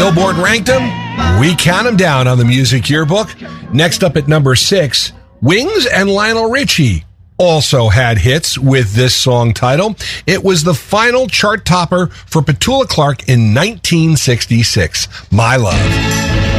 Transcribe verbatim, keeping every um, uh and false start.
Billboard ranked them. We count them down on the Music Yearbook. Next up at number six, Wings and Lionel Richie also had hits with this song title. It was the final chart topper for Petula Clark in nineteen sixty-six, My Love.